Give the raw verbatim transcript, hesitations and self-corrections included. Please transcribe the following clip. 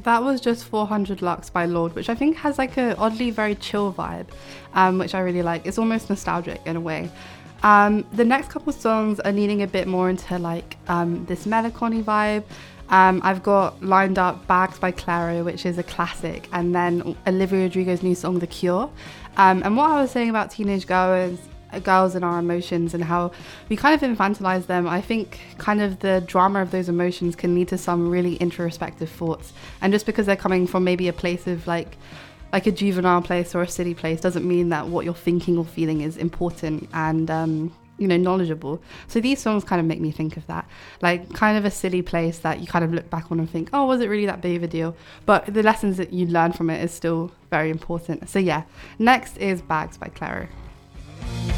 that was just four hundred Lux by Lorde, which I think has like a oddly very chill vibe, um, which I really like. It's almost nostalgic in a way. Um, the next couple songs are leaning a bit more into like um, this melancholy vibe. Um, I've got lined up Bags by Clairo, which is a classic, and then Olivia Rodrigo's new song, The Cure. Um, and what I was saying about teenage girls, girls and our emotions and how we kind of infantilize them, I think kind of the drama of those emotions can lead to some really introspective thoughts. And just because they're coming from maybe a place of like, like a juvenile place or a city place doesn't mean that what you're thinking or feeling is important and um you know knowledgeable. So these songs kind of make me think of that, like kind of a silly place that you kind of look back on and think, oh, was it really that big of a deal? But the lessons that you learn from it is still very important. So yeah, next is Bags by Clairo.